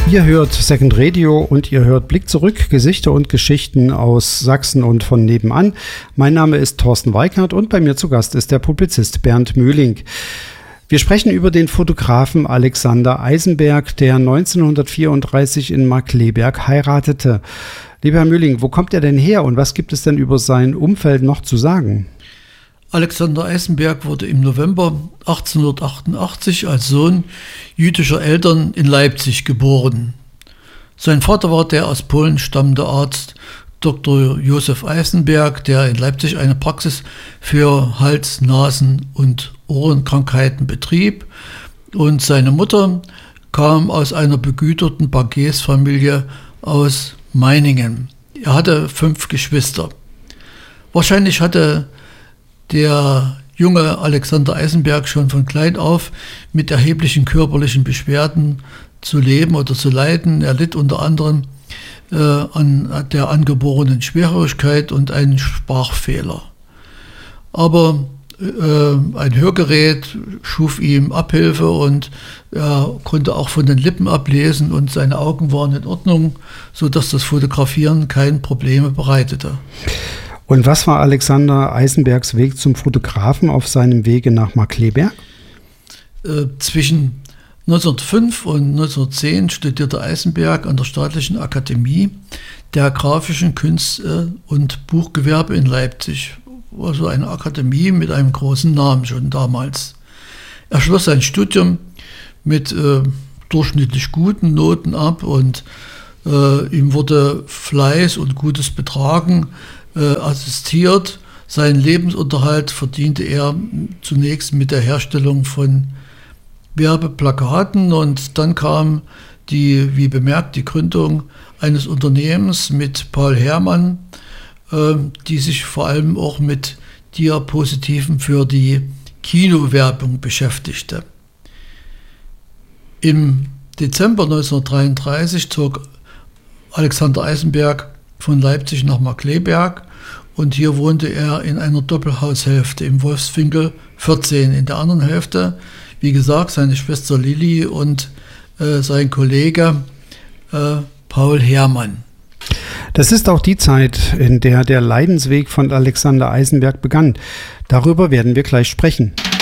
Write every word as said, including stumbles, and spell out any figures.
Ihr hört Second Radio und ihr hört Blick zurück, Gesichter und Geschichten aus Sachsen und von nebenan. Mein Name ist Thorsten Weikert und bei mir zu Gast ist der Publizist Bernd Möhling. Wir sprechen über den Fotografen Alexander Eisenberg, der neunzehnhundertvierunddreißig in Markkleeberg heiratete. Lieber Herr Möhling, wo kommt er denn her und was gibt es denn über sein Umfeld noch zu sagen? Alexander Eisenberg wurde im November achtzehnhundertachtundachtzig als Sohn jüdischer Eltern in Leipzig geboren. Sein Vater war der aus Polen stammende Arzt Doktor Josef Eisenberg, der in Leipzig eine Praxis für Hals-, Nasen- und Ohrenkrankheiten betrieb. Und seine Mutter kam aus einer begüterten Bankiersfamilie aus Meiningen. Er hatte fünf Geschwister. Wahrscheinlich hatte der junge Alexander Eisenberg schon von klein auf mit erheblichen körperlichen Beschwerden zu leben oder zu leiden. Er litt unter anderem äh, an der angeborenen Schwerhörigkeit und einen Sprachfehler. Aber äh, ein Hörgerät schuf ihm Abhilfe und er konnte auch von den Lippen ablesen und seine Augen waren in Ordnung, sodass das Fotografieren keine Probleme bereitete. Und was war Alexander Eisenbergs Weg zum Fotografen auf seinem Wege nach Markkleeberg? Äh, zwischen neunzehnhundertfünf und neunzehnhundertzehn studierte Eisenberg an der Staatlichen Akademie der Grafischen Künste und Buchgewerbe in Leipzig. Also eine Akademie mit einem großen Namen schon damals. Er schloss sein Studium mit äh, durchschnittlich guten Noten ab und äh, ihm wurde Fleiß und gutes Betragen assistiert. Seinen Lebensunterhalt verdiente er zunächst mit der Herstellung von Werbeplakaten und dann kam die, wie bemerkt, die Gründung eines Unternehmens mit Paul Herrmann, äh, die sich vor allem auch mit Diapositiven für die Kinowerbung beschäftigte. Im Dezember neunzehnhundertdreiunddreißig zog Alexander Eisenberg von Leipzig nach Markkleeberg und hier wohnte er in einer Doppelhaushälfte im Wolfswinkel vierzehn. In der anderen Hälfte, wie gesagt, seine Schwester Lilli und äh, sein Kollege äh, Paul Herrmann. Das ist auch die Zeit, in der der Leidensweg von Alexander Eisenberg begann. Darüber werden wir gleich sprechen.